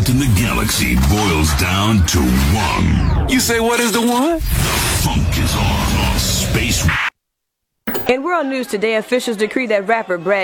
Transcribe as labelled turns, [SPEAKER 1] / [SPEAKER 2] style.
[SPEAKER 1] conflict in the galaxy boils down to one. You say, what is the one? The funk is on Space.
[SPEAKER 2] In world news today, officials decree that rapper Brad